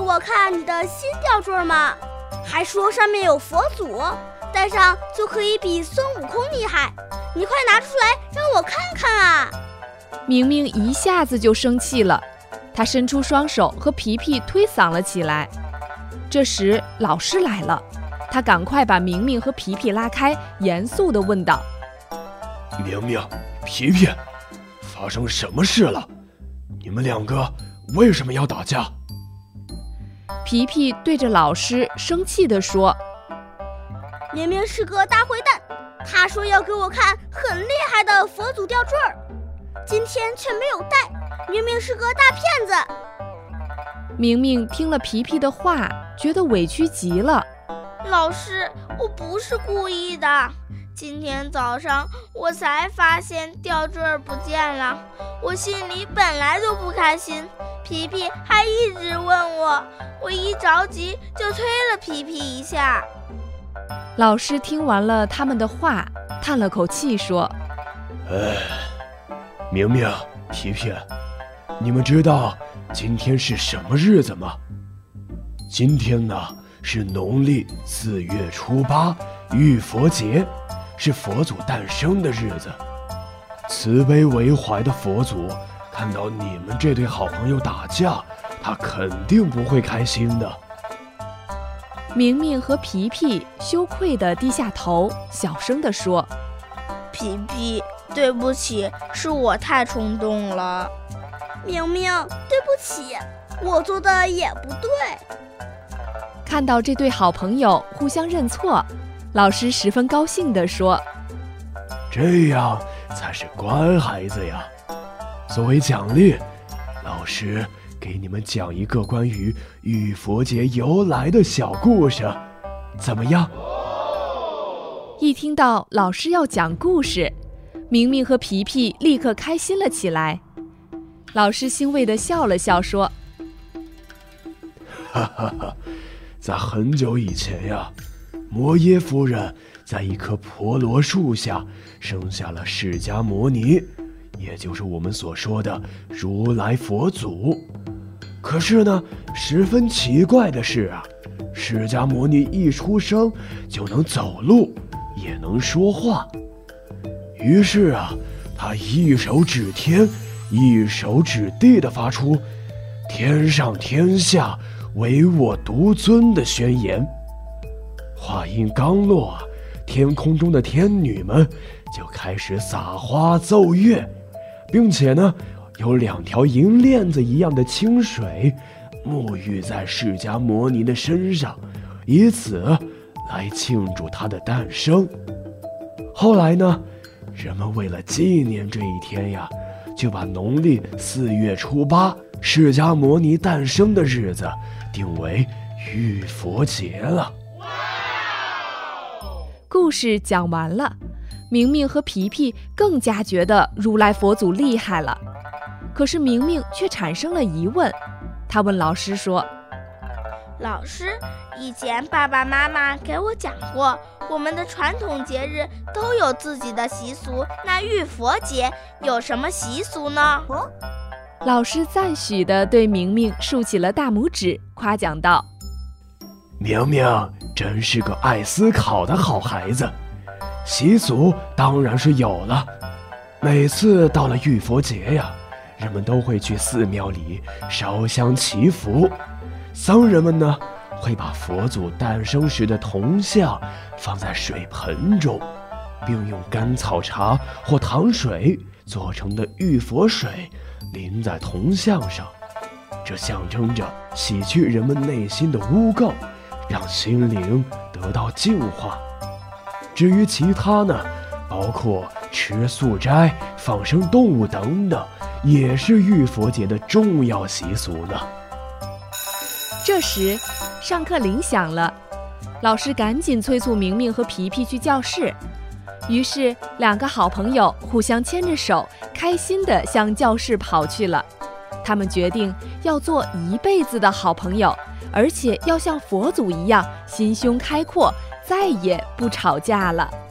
我看你的新吊坠吗？还说上面有佛祖，戴上就可以比孙悟空厉害，你快拿出来让我看看啊！ 明明一下子就生气了，他伸出双手和皮皮推搡了起来。这时老师来了，他赶快把明明和皮皮拉开，严肃地问道： 明明、皮皮，发生什么事了？你们两个为什么要打架？ 皮皮对着老师生气地说： 明明是个大坏蛋，他说要给我看很厉害的佛祖吊坠，今天却没有带，明明是个大骗子。 明明听了皮皮的话，觉得委屈极了。 老师，我不是故意的，今天早上我才发现吊坠不见了，我心里本来就不开心，皮皮还一直问我，我一着急就推了皮皮一下。 老师听完了他们的话，叹了口气说： 明明、皮皮，你们知道今天是什么日子吗？今天呢，是农历4月初8，浴佛节，是佛祖诞生的日子。慈悲为怀的佛祖看到你们这对好朋友打架，他肯定不会开心的。 明明和皮皮羞愧地低下头，小声地说： 皮皮，对不起，是我太冲动了。明明，对不起，我做的也不对。 看到这对好朋友互相认错，老师十分高兴地说： 这样才是乖孩子呀。作为奖励，老师给你们讲一个关于浴佛节由来的小故事，怎么样？ 一听到老师要讲故事，明明和皮皮立刻开心了起来。老师欣慰地笑了笑说： 哈哈哈，在很久以前呀，摩耶夫人在一棵婆罗树下生下了释迦牟尼，也就是我们所说的如来佛祖。可是呢，十分奇怪的是啊，释迦牟尼一出生就能走路，也能说话。于是啊，他一手指天，一手指地地发出天上天下唯我独尊的宣言。话音刚落，天空中的天女们就开始撒花奏乐，并且呢，有2条银链子一样的清水沐浴在释迦牟尼的身上，以此来庆祝他的诞生。后来呢，人们为了纪念这一天呀，就把农历4月初8释迦牟尼诞生的日子定为浴佛节了。 故事讲完了，明明和皮皮更加觉得如来佛祖厉害了。可是明明却产生了疑问，他问老师说： 老师，以前爸爸妈妈给我讲过，我们的传统节日都有自己的习俗，那浴佛节有什么习俗呢？ 老师赞许地对明明竖起了大拇指，夸奖道： 明明真是个爱思考的好孩子，习俗当然是有了。每次到了浴佛节呀，人们都会去寺庙里烧香祈福，僧人们呢，会把佛祖诞生时的铜像放在水盆中，并用甘草茶或糖水做成的浴佛水淋在铜像上，这象征着洗去人们内心的污垢，让心灵得到净化。至于其他呢，包括吃素斋、放生动物等等，也是浴佛节的重要习俗呢。 这时上课铃响了，老师赶紧催促明明和皮皮去教室。于是2个好朋友互相牵着手，开心地向教室跑去了。他们决定要做一辈子的好朋友，而且要像佛祖一样心胸开阔，再也不吵架了。